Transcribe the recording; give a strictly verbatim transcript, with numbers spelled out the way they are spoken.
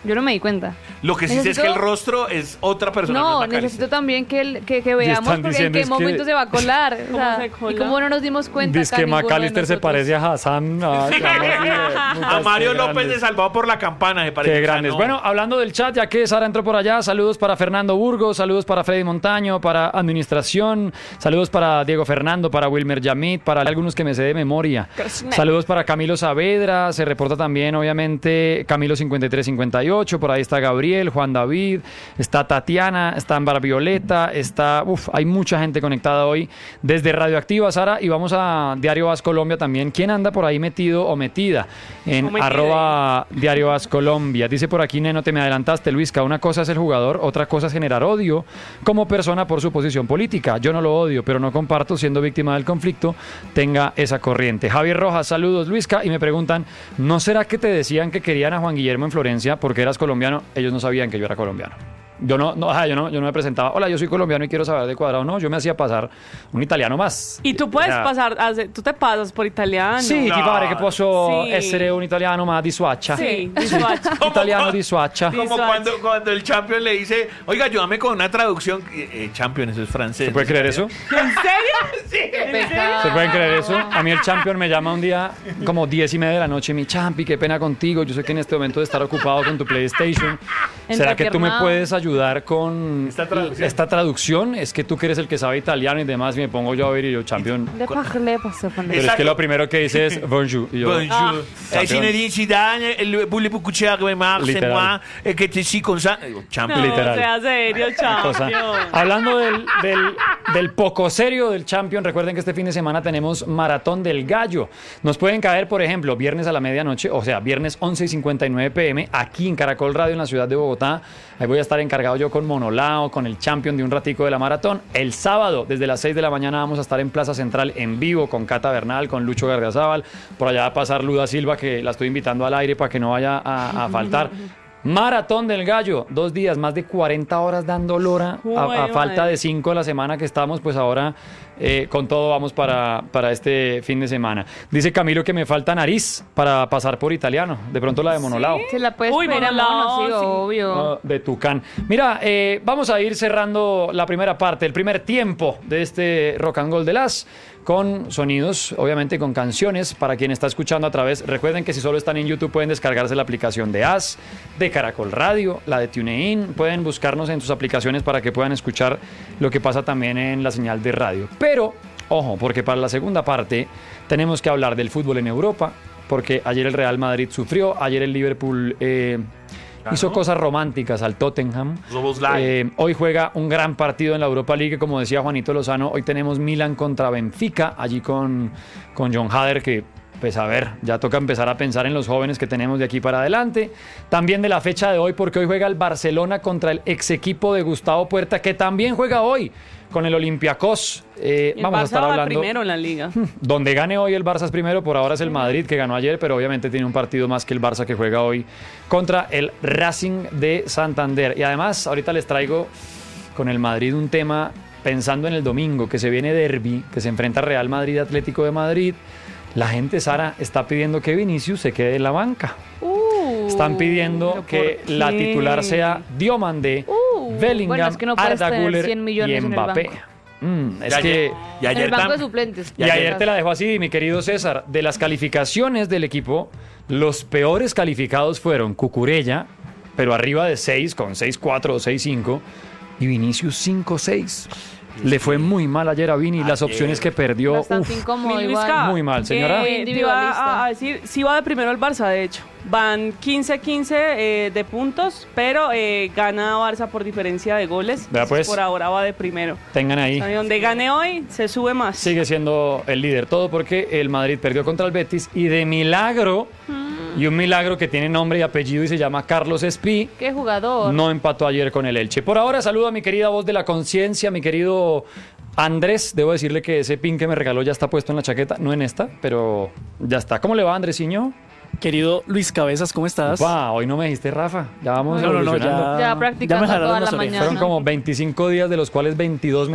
Yo no me di cuenta. Lo que sí necesito... sé es que el rostro es otra persona. No, no necesito también que, el, que, que veamos porque en qué momento que... se va a colar. O sea, se cola? Y cómo no nos dimos cuenta. Dice que McAllister se parece a Hassan. A, a Mario López de Salvado por la Campana, me parece. Qué grandes. No. Bueno, hablando del chat, ya que Sara entró por allá, saludos para Fernando Burgos, saludos para Freddy Montaño, para Administración, saludos para Diego Fernando, para Wilmer Yamit, para algunos que me sé de memoria. Saludos para Camilo Saavedra, se reporta también, obviamente, Camilo cincuenta y tres cincuenta y ocho, por ahí está Gabriel, Juan David, está Tatiana, está Ámbar Violeta, está, uff, hay mucha gente conectada hoy desde Radioactiva, Sara, y vamos a Diario As Colombia también. ¿Quién anda por ahí metido o metida en metida. arroba Diario As Colombia? Dice por aquí, Neno, te me adelantaste, Luisca, una cosa es el jugador, otra cosa es generar odio como persona por su posición política. Yo no lo odio, pero no comparto, siendo víctima del conflicto, tenga esa corriente. Javier Rojas, saludos, Luisca, y me preguntan, ¿no será que te decían que querían a Juan Guillermo en Florencia porque eras colombiano? Ellos no sabían que yo era colombiano. Yo no, no, yo no, yo no me presentaba, hola, yo soy colombiano y quiero saber de Cuadrado. No, yo me hacía pasar un italiano más. Y tú puedes Era... pasar, tú te pasas por italiano. Sì, no. ti pare che posso sì. essere un italiano ma di Suaccia? Sì, di Suaccia. Italiano di Suaccia. Como cuando, cuando el Champion le dice, oiga, ayúdame con una traducción. Eh, Champion, eso es francés. ¿Se puede creer eso? ¿En serio? Sí. ¿Se pueden creer eso? A mí el Champion me llama un día como diez y media de la noche, mi Champi, qué pena contigo, yo sé que en este momento de estar ocupado con tu PlayStation, ¿será que tú me puedes ayudar con esta traducción? esta traducción? Es que tú que eres el que sabe italiano y demás, y me pongo yo a ver y yo, Champion. De parler, pasó con Pero es que lo primero que dice es bonjour. Y yo, Bonjour. Eh, Zinedine Zidane, voulez-vous coucher avec moi, c'est moi, eh, que te sí con sa... Champion. No, Literal. sea serio, Cosa. Champion. Hablando del, del, del poco serio del Champion, recuerden que este fin de semana tenemos Maratón del Gallo. Nos pueden caer, por ejemplo, viernes a la medianoche, o sea, viernes once y cincuenta y nueve pm, aquí en Caracol Radio, en la ciudad de Bogotá. Ahí voy a estar encargado yo con Monolao, con el Champion de un ratico de la maratón. El sábado, desde las seis de la mañana, vamos a estar en Plaza Central en vivo con Cata Bernal, con Lucho Gardiazabal. Por allá va a pasar Luda Silva, que la estoy invitando al aire para que no vaya a, a faltar. Maratón del Gallo, dos días, más de cuarenta horas dando lora, a, a falta de cinco de la semana que estamos, pues ahora eh, con todo vamos para, para este fin de semana. Dice Camilo que me falta nariz para pasar por italiano, de pronto la de Monolao. Se la puedes Uy, pedir a Monolao, Mono, sí, sí. obvio. No, de Tucán. Mira, eh, vamos a ir cerrando la primera parte, el primer tiempo de este Rock and Roll de las, con sonidos, obviamente con canciones, para quien está escuchando a través, recuerden que si solo están en YouTube pueden descargarse la aplicación de As, de Caracol Radio, la de TuneIn, pueden buscarnos en sus aplicaciones para que puedan escuchar lo que pasa también en la señal de radio. Pero, ojo, porque para la segunda parte tenemos que hablar del fútbol en Europa, porque ayer el Real Madrid sufrió, ayer el Liverpool... Eh, hizo cosas románticas al Tottenham. Eh, hoy juega un gran partido en la Europa League, como decía Juanito Lozano. Hoy tenemos Milan contra Benfica, allí con, con John Hader, que pues a ver, ya toca empezar a pensar en los jóvenes que tenemos de aquí para adelante. También de la fecha de hoy, porque hoy juega el Barcelona contra el ex equipo de Gustavo Puerta, que también juega hoy con el Olympiacos. Eh, El vamos Barça a estar va hablando primero en la liga. donde gane hoy el Barça es primero, por ahora es el Madrid que ganó ayer, pero obviamente tiene un partido más que el Barça que juega hoy contra el Racing de Santander. Y además ahorita les traigo con el Madrid un tema pensando en el domingo, que se viene derbi, que se enfrenta Real Madrid Atlético de Madrid. La gente, Sara, está pidiendo que Vinicius se quede en la banca. Uh, Están pidiendo que la titular sea Diomande, Uh, Bellingham, bueno, es que no puedes Arda tener Güler cien millones y en el Mbappé. banco. Mm, es Y que... ayer, y En ayer el banco tam- de suplentes. Y ayer te la dejo así, mi querido César. De las calificaciones del equipo, los peores calificados fueron Cucurella, pero arriba de seis, con seis cuatro o seis cinco, y Vinicius cinco seis. Le fue muy mal ayer a Vini, las opciones que perdió, Bastante uf, incómodo Mi igual. Luisca, muy mal, señora. eh, te iba a, a decir, sí va de primero el Barça, de hecho. Van quince quince eh, de puntos, pero eh, gana Barça por diferencia de goles. Vea, pues. Por ahora va de primero. tengan ahí. O sea, donde gane hoy, se sube más. Sigue siendo el líder, todo porque el Madrid perdió contra el Betis y de milagro, y un milagro que tiene nombre y apellido y se llama Carlos Espí, Qué jugador. no empató ayer con el Elche. Por ahora saludo a mi querida voz de la conciencia, mi querido Andrés. Debo decirle que ese pin que me regaló ya está puesto en la chaqueta, no en esta, pero ya está. ¿Cómo le va, Andresiño? Querido Luis Cabezas, ¿cómo estás? Upa, hoy no me dijiste Rafa, ya vamos No, no, no, evolucionando. ya, Ya practicando ya me jalaron toda las la orejas. mañana. Fueron como veinticinco días, de los cuales veintidós me